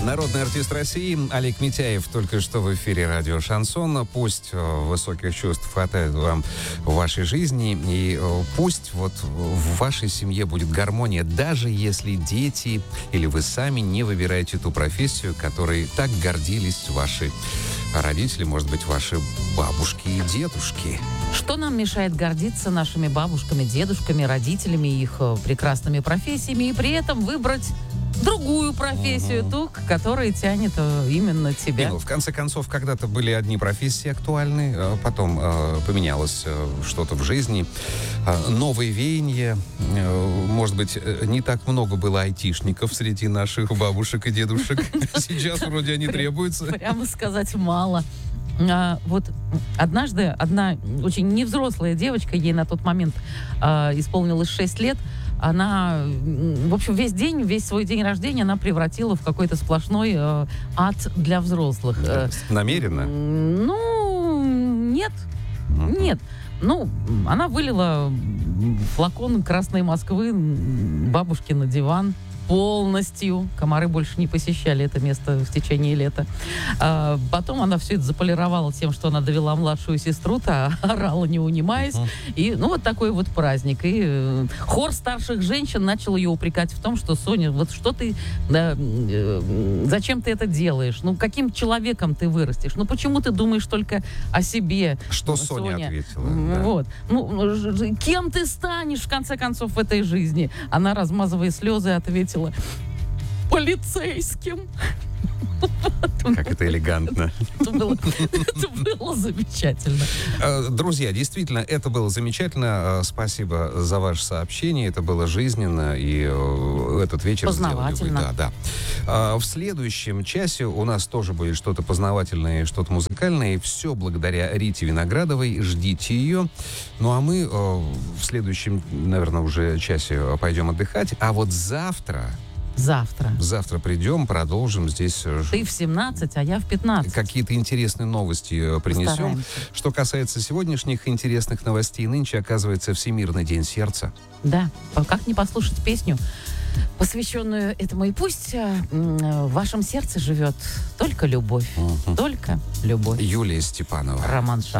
Народный артист России Олег Митяев только что в эфире радио «Шансон». Пусть высоких чувств хватает вам в вашей жизни, и пусть вот в вашей семье будет гармония, даже если дети или вы сами не выбираете ту профессию, которой так гордились ваши родители, может быть, ваши бабушки и дедушки. Что нам мешает гордиться нашими бабушками, дедушками, родителями, их прекрасными профессиями, и при этом выбрать другую профессию, ту, которая тянет именно тебя. В конце концов, когда-то были одни профессии актуальны, потом поменялось что-то в жизни, новые веяния. Может быть, не так много было айтишников среди наших бабушек и дедушек. Сейчас вроде они требуются. Прямо сказать, мало. Вот однажды одна очень невзрослая девочка, ей на тот момент исполнилось 6 лет, она, в общем, весь свой день рождения она превратила в какой-то сплошной ад для взрослых. Намеренно? Нет. Нет. Она вылила флакон Красной Москвы бабушке на диван полностью. Комары больше не посещали это место в течение лета. Потом она все это заполировала тем, что она довела младшую сестру, та орала, не унимаясь. И, вот такой вот праздник. И хор старших женщин начал ее упрекать в том, что: Соня, вот что ты, зачем ты это делаешь? Каким человеком ты вырастешь? Почему ты думаешь только о себе? Что Соня ответила? Вот. Кем ты станешь, в конце концов, в этой жизни? Она, размазывая слезы, ответила: полицейским. Как это элегантно. Это было замечательно. Друзья, действительно, это было замечательно. Спасибо за ваше сообщение. Это было жизненно, и этот вечер познавательно. Сделали вы. Да. В следующем часе у нас тоже будет что-то познавательное, что-то музыкальное. И все благодаря Рите Виноградовой. Ждите ее. А мы в следующем, наверное, уже часе пойдем отдыхать. А вот завтра придем, продолжим здесь. Ты в 17, а я в 15. Какие-то интересные новости принесем. Постараемся. Что касается сегодняшних интересных новостей, нынче, оказывается, Всемирный день сердца. Да, как не послушать песню, посвященную этому. И пусть в вашем сердце живет только любовь. Только любовь. Юлия Степанова. Роман Шах.